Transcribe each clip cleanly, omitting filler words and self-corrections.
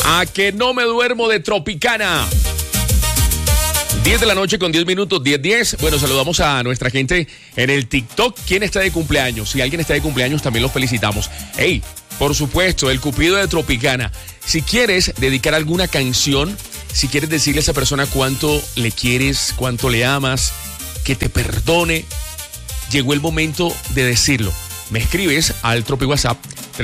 A que no me duermo de Tropicana. 10 de la noche con 10 minutos, 10:10. Bueno, saludamos a nuestra gente en el TikTok. ¿Quién está de cumpleaños? Si alguien está de cumpleaños, también los felicitamos. Hey, por supuesto, el Cupido de Tropicana. Si quieres dedicar alguna canción, si quieres decirle a esa persona cuánto le quieres, cuánto le amas, que te perdone, llegó el momento de decirlo. Me escribes al Tropi WhatsApp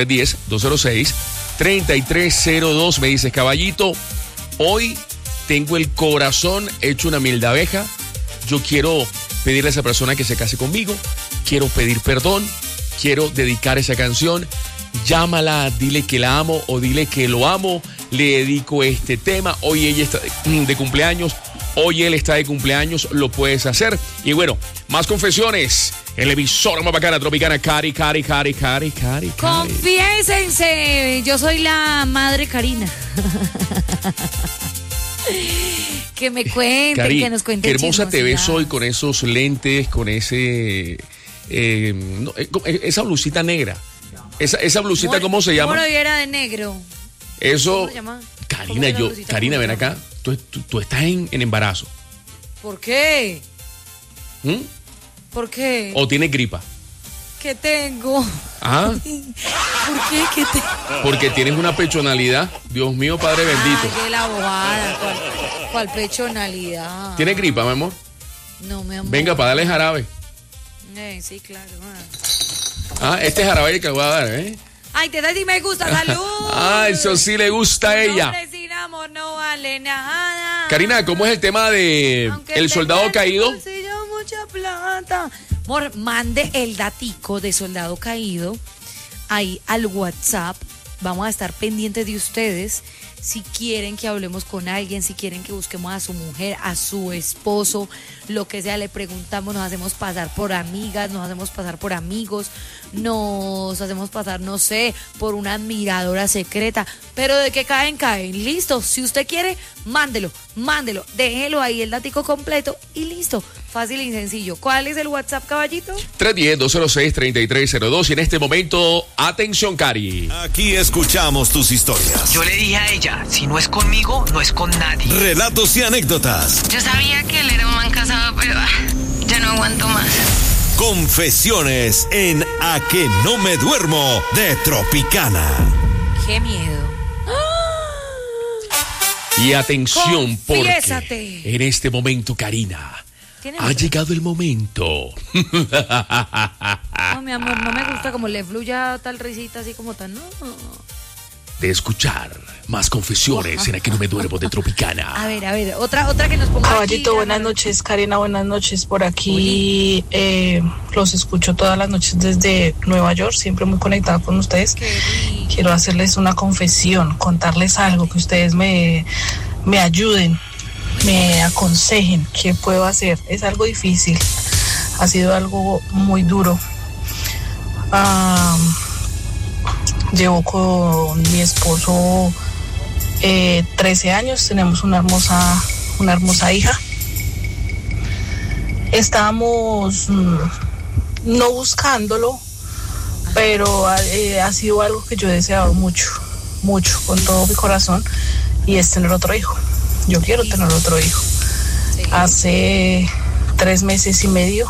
310-206-3302. Me dices, caballito, hoy tengo el corazón hecho una miel de abeja. Yo quiero pedirle a esa persona que se case conmigo. Quiero pedir perdón. Quiero dedicar esa canción. Llámala, dile que la amo o dile que lo amo. Le dedico este tema. Hoy ella está de cumpleaños. Hoy él está de cumpleaños. Lo puedes hacer. Y bueno, más confesiones. El emisor más bacana, Tropicana. Cari. Confiésense. Yo soy la madre Karina. Que me cuenten, Cari, que nos cuenten. Qué hermosa te ves hoy con esos lentes, con ese esa blusita negra. Esa blusita, ¿cómo se llama? Bueno, yo era de negro. Eso. ¿Cómo se llama? Karina, ven acá. Tú estás en embarazo. ¿Por qué? ¿Por qué? ¿O tienes gripa? ¿Qué tengo? ¿Ah? ¿Por qué? ¿Qué tengo? Porque tienes una pechonalidad. Dios mío, Padre bendito. Ay, qué la bobada. ¿Cuál pechonalidad? ¿Tienes gripa, mi amor? No, mi amor. Venga, para darle jarabe. Sí, claro. Este jarabe que le voy a dar, ¿eh? Ay, te da y me gusta, salud. Eso sí le gusta a ella. Hombre sin amor no vale nada. Karina, ¿cómo es el tema de Aunque el soldado caído? Mucha plata. Amor, mande el datico de soldado caído ahí al WhatsApp. Vamos a estar pendientes de ustedes. Si quieren que hablemos con alguien, si quieren que busquemos a su mujer, a su esposo, lo que sea, le preguntamos, nos hacemos pasar por amigas, nos hacemos pasar por amigos, nos hacemos pasar, no sé, por una admiradora secreta, pero de que caen, listo. Si usted quiere, mándelo, déjelo ahí el datico completo y listo. Fácil y sencillo. ¿Cuál es el WhatsApp, caballito? 310-206-3302. Y en este momento, atención, Cari. Aquí escuchamos tus historias. Yo le dije a ella, si no es conmigo, no es con nadie. Relatos y anécdotas. Yo sabía que él era un man casado, pero ya no aguanto más. Confesiones en A que no me duermo de Tropicana. ¡Qué miedo! Y atención, Confiésate. porque en este momento, Karina, ha llegado el momento. No, mi amor, no me gusta como le fluya tal risita así como tan, no. De escuchar más confesiones en A que no me duermo de Tropicana. A ver, otra que nos ponga. Caballito, aquí, buenas noches, Karina, buenas noches. Por aquí los escucho todas las noches desde Nueva York, siempre muy conectada con ustedes. Quiero hacerles una confesión, contarles algo, que ustedes me ayuden, me aconsejen qué puedo hacer. Es algo difícil, ha sido algo muy duro. Llevo con mi esposo 13 años, tenemos una hermosa hija. Estábamos no buscándolo, pero ha sido algo que yo he deseado mucho, con todo mi corazón, y es tener otro hijo. Yo quiero tener otro hijo. Sí. Hace 3 meses y medio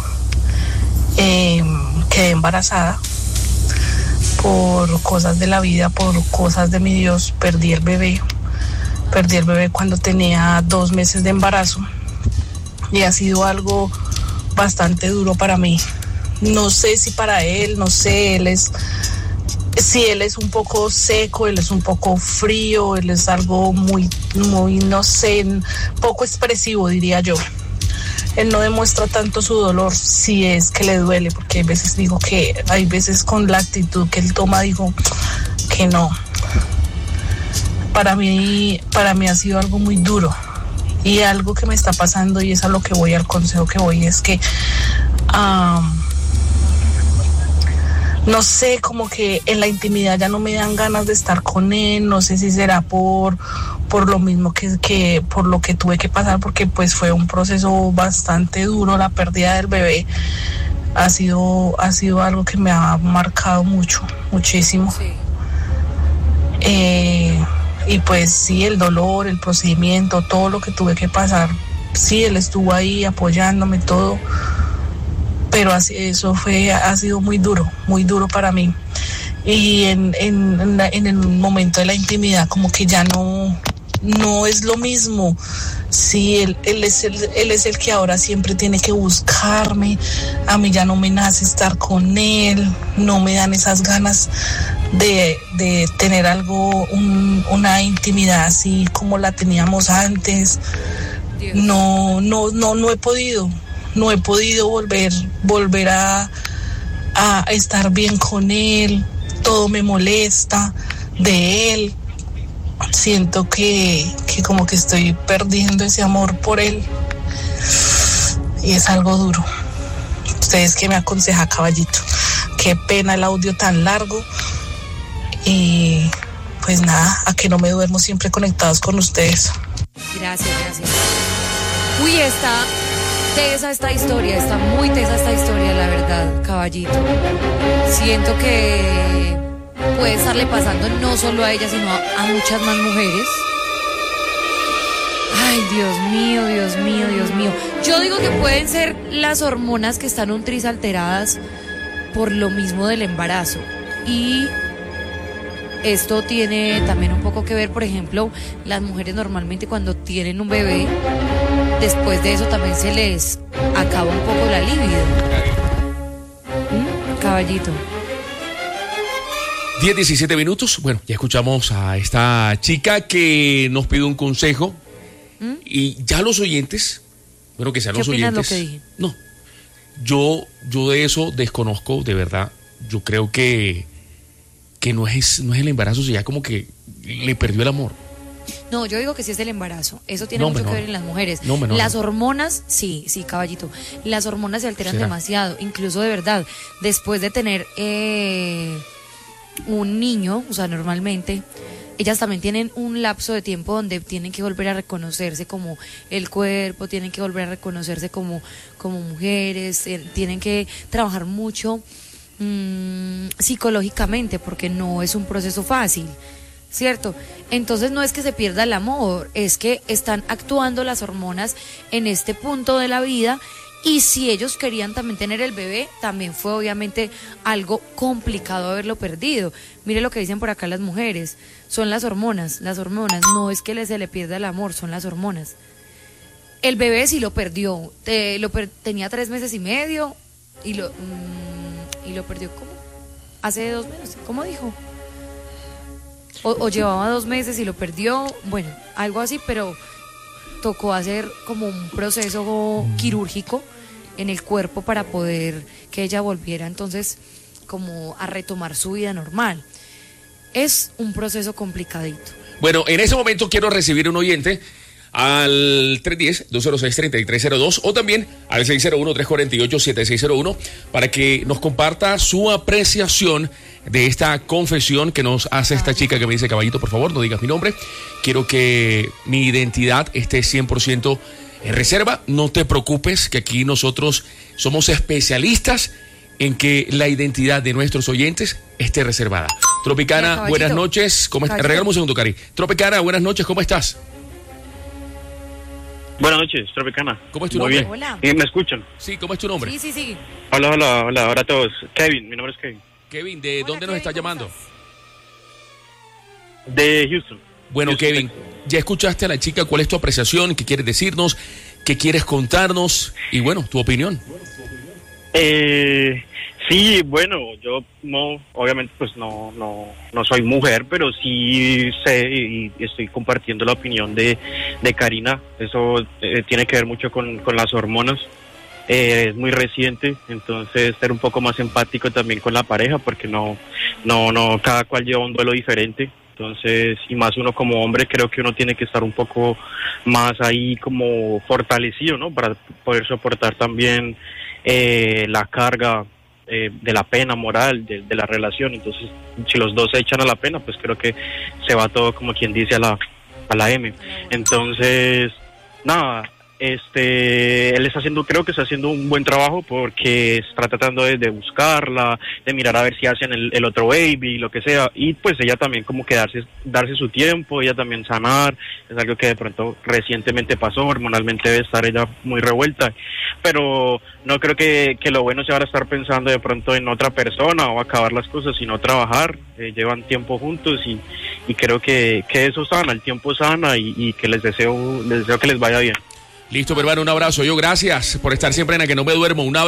quedé embarazada. Por cosas de la vida, por cosas de mi Dios, perdí el bebé cuando tenía 2 meses de embarazo, y ha sido algo bastante duro para mí. No sé si para él, no sé, él es un poco seco, él es un poco frío, él es algo muy, no sé, poco expresivo, diría yo. Él no demuestra tanto su dolor, si es que le duele, porque hay veces con la actitud que él toma, digo que no. Para mí ha sido algo muy duro, y algo que me está pasando, y es a lo que voy, al consejo que voy, es que no sé, como que en la intimidad ya no me dan ganas de estar con él. No sé si será por lo mismo que por lo que tuve que pasar, porque pues fue un proceso bastante duro. La pérdida del bebé ha sido algo que me ha marcado muchísimo. Sí. Y pues sí, el dolor, el procedimiento, todo lo que tuve que pasar, sí, él estuvo ahí apoyándome todo, pero eso ha sido muy duro para mí. Y en el momento de la intimidad como que ya no es lo mismo. Sí, él es el que ahora siempre tiene que buscarme. A mí ya no me nace estar con él, no me dan esas ganas de tener una intimidad así como la teníamos antes. Dios. No he podido volver a estar bien con él. Todo me molesta de él. Siento que como que estoy perdiendo ese amor por él y es algo duro. ¿Ustedes qué me aconseja, caballito? Qué pena el audio tan largo y pues nada, a que no me duermo siempre conectados con ustedes. Gracias. Uy, está tesa esta historia, está muy tesa esta historia, la verdad, caballito. Siento que puede estarle pasando no solo a ella, sino a muchas más mujeres. Ay, Dios mío. Yo digo que pueden ser las hormonas que están un tris alteradas por lo mismo del embarazo. Y esto tiene también un poco que ver, por ejemplo, las mujeres normalmente cuando tienen un bebé, después de eso también se les acaba un poco la libido. Caballito. 10-17 minutos. Bueno, ya escuchamos a esta chica que nos pide un consejo. Y ya los oyentes, bueno, que sean los oyentes. ¿Qué opinas lo que dije? No, yo de eso desconozco, de verdad. Yo creo que no es el embarazo, sino ya como que le perdió el amor. No, yo digo que sí es el embarazo. Eso tiene mucho que ver en las mujeres. Las hormonas, sí, caballito. Las hormonas se alteran demasiado. Incluso de verdad, después de tener un niño, o sea, normalmente, ellas también tienen un lapso de tiempo donde tienen que volver a reconocerse como el cuerpo, tienen que volver a reconocerse como mujeres, tienen que trabajar mucho psicológicamente, porque no es un proceso fácil, ¿cierto? Entonces no es que se pierda el amor, es que están actuando las hormonas en este punto de la vida. Y si ellos querían también tener el bebé, también fue obviamente algo complicado haberlo perdido. Mire lo que dicen por acá las mujeres, son las hormonas, no es que se le pierda el amor, son las hormonas. El bebé sí lo perdió, tenía 3 meses y medio y lo perdió ¿cómo? Hace 2 meses, ¿cómo dijo? O llevaba 2 meses y lo perdió, bueno, algo así, pero tocó hacer como un proceso quirúrgico en el cuerpo para poder que ella volviera entonces como a retomar su vida normal. Es un proceso complicadito. Bueno, en ese momento quiero recibir un oyente al 310-206-3302 o también al 601-348-7601 para que nos comparta su apreciación de esta confesión que nos hace esta chica que me dice: caballito, por favor, no digas mi nombre, quiero que mi identidad esté 100% en reserva. No te preocupes, que aquí nosotros somos especialistas en que la identidad de nuestros oyentes esté reservada. Tropicana, buenas noches. ¿Cómo estás? Regálame un segundo, Cari. Tropicana, buenas noches, ¿cómo estás? Buenas noches, Tropicana. ¿Cómo es tu nombre? Hola. ¿Me escuchan? Sí, ¿cómo es tu nombre? Sí. Hola a todos. Kevin, mi nombre es Kevin. Kevin, ¿de dónde nos estás llamando? De Houston. Bueno, Houston, Kevin, ya escuchaste a la chica. ¿Cuál es tu apreciación? ¿Qué quieres decirnos? ¿Qué quieres contarnos? Y bueno, tu opinión. Sí, bueno, yo no, obviamente pues no soy mujer, pero sí sé y estoy compartiendo la opinión de Karina. Eso tiene que ver mucho con las hormonas. Es muy reciente, entonces ser un poco más empático también con la pareja, porque no, cada cual lleva un duelo diferente. Entonces, y más uno como hombre, creo que uno tiene que estar un poco más ahí como fortalecido, ¿no? Para poder soportar también la carga de la pena moral de la relación. Entonces, si los dos se echan a la pena, pues creo que se va todo, como quien dice, a la M. Entonces, nada, él creo que está haciendo un buen trabajo porque está tratando de buscarla, de mirar a ver si hacen el otro baby, lo que sea, y pues ella también como que darse su tiempo, ella también sanar, es algo que de pronto recientemente pasó, hormonalmente debe estar ella muy revuelta, pero no creo que lo bueno sea ahora estar pensando de pronto en otra persona o acabar las cosas, sino trabajar, llevan tiempo juntos y creo que eso sana, el tiempo sana y que les deseo que les vaya bien. Listo, mi hermano, un abrazo. Yo gracias por estar siempre en A Que No Me Duermo. Un abrazo.